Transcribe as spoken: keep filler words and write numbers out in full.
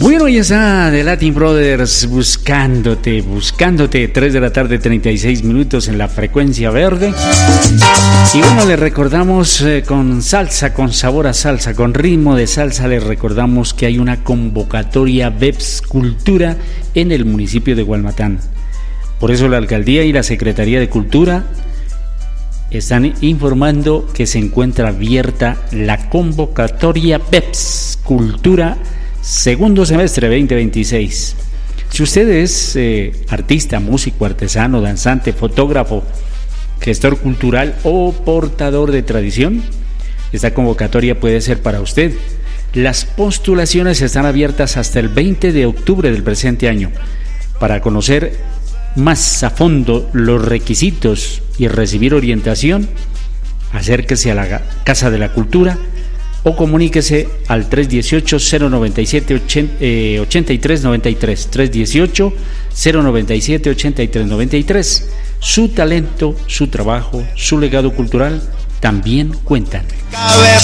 Bueno, ya está The Latin Brothers buscándote, buscándote. tres de la tarde, treinta y seis minutos en la frecuencia verde. Y bueno, les recordamos eh, con salsa, con sabor a salsa, con ritmo de salsa, les recordamos que hay una convocatoria Veps Cultura en el municipio de Gualmatán. Por eso la Alcaldía y la Secretaría de Cultura están informando que se encuentra abierta la convocatoria Veps Cultura segundo semestre veinte veintiséis. Si usted es eh, artista, músico, artesano, danzante, fotógrafo, gestor cultural o portador de tradición, esta convocatoria puede ser para usted. Las postulaciones están abiertas hasta el veinte de octubre del presente año. Para conocer más a fondo los requisitos y recibir orientación, acérquese a la Casa de la Cultura o comuníquese al tres dieciocho, cero noventa y siete, ochenta y tres noventa y tres, tres dieciocho, cero noventa y siete, ochenta y tres noventa y tres. Su talento, su trabajo, su legado cultural también cuentan.